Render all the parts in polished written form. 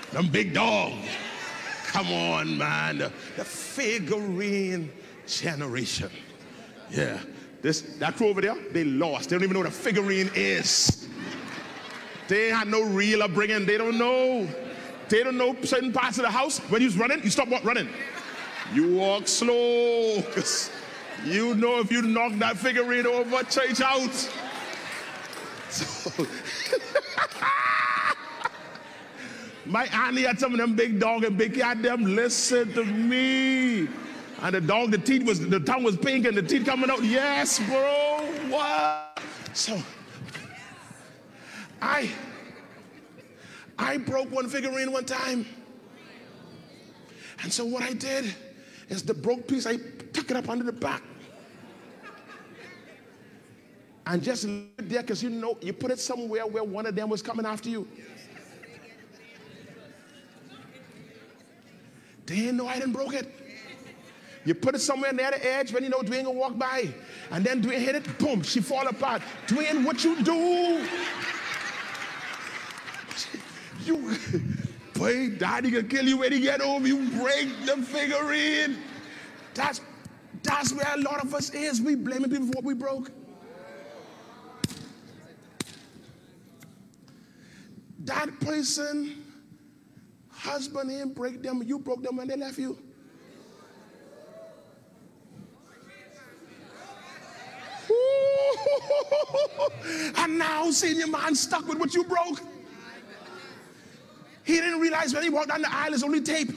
Them big dog. Come on, man. The figurine generation. Yeah. That crew over there, they lost. They don't even know what a figurine is. They had no real upbringing. They don't know. They don't know certain parts of the house. When you're running, you stop running. You walk slow. You know if you knock that figurine over, change out. So, my auntie had some of them big dog and big cat, them listen to me. And the dog, the tongue was pink and the teeth coming out. Yes, bro. What? So I broke one figurine one time. And so what I did is the broke piece, I took it up under the back. And just leave it there, because you know, you put it somewhere where one of them was coming after you. They didn't know I didn't broke it. You put it somewhere near the edge when you know Dwayne gonna walk by. And then Dwayne hit it, boom, she fall apart. Dwayne, what you do? Boy, daddy gonna kill you when he get home. You break the figurine. That's where a lot of us is. We blaming people for what we broke. That person, husband didn't break them. You broke them when they left you. And now senior man stuck with what you broke. He didn't realize when he walked down the aisle it's only tape.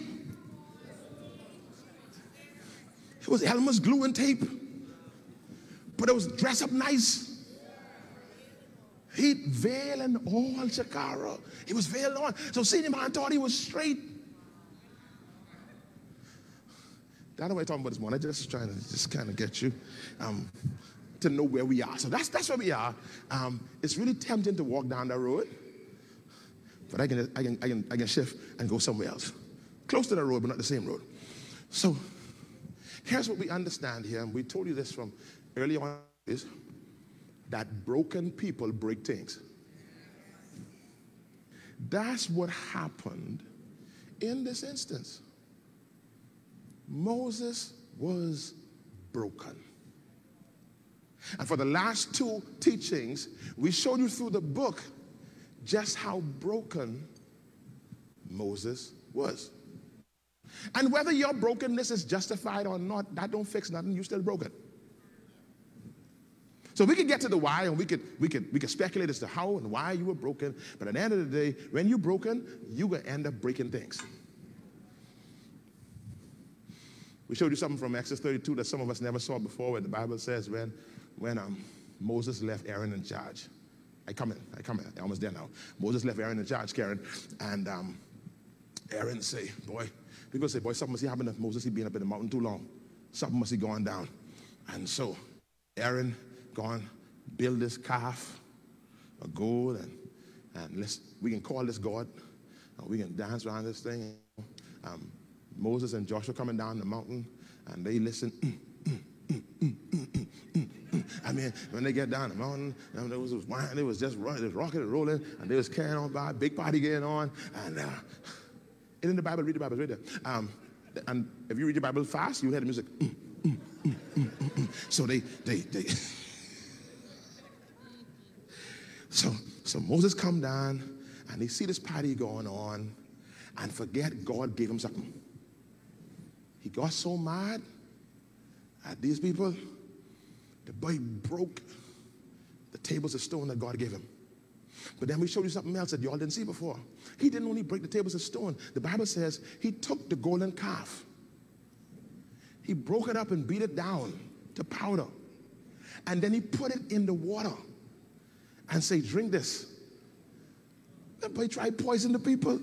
It was Elmer's glue and tape. But it was dressed up nice. He veiled and all Shakara. He was veiled on. So senior man thought he was straight. That's what I'm talking about this morning. I'm just trying to kind of get you to know where we are. So that's where we are. It's really tempting to walk down that road, but I can shift and go somewhere else, close to the road, but not the same road. So here's what we understand here, and we told you this from early on: is that broken people break things. That's what happened in this instance. Moses was broken. And for the last two teachings, we showed you through the book just how broken Moses was. And whether your brokenness is justified or not, that don't fix nothing. You're still broken. So we could get to the why, and we could speculate as to how and why you were broken. But at the end of the day, when you're broken, you're going to end up breaking things. We showed you something from Exodus 32 that some of us never saw before, where the Bible says when Moses left Aaron in charge. I come in. I'm almost there now. Moses left Aaron in charge, Karen. And Aaron say, people say, something must have happened to Moses. He been up in the mountain too long. Something must have gone down. And so Aaron gone build this calf of gold, and we can call this God, and we can dance around this thing. Moses and Joshua coming down the mountain, and they listen. I mean, when they get down the mountain, there was wine, it was just running, it was rocking and rolling, and they was carrying on by, big party getting on, and in the Bible, read the Bible, right there. And if you read your Bible fast, you hear the music. So they So Moses come down, and he see this party going on, and forget God gave him something. He got so mad at these people, the boy broke the tables of stone that God gave him. But then we showed you something else that y'all didn't see before. He didn't only break the tables of stone. The Bible says he took the golden calf. He broke it up and beat it down to powder. And then he put it in the water and say, drink this. That boy tried to poison the people.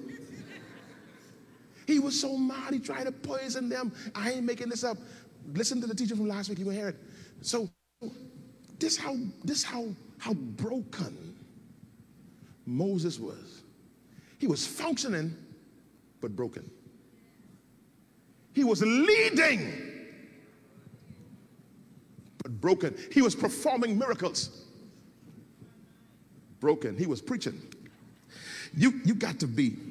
He was so mad, he tried to poison them. I ain't making this up. Listen to the teacher from last week, you will hear it. So this how broken Moses was. He was functioning, but broken. He was leading, but broken. He was performing miracles, broken. He was preaching. You got to be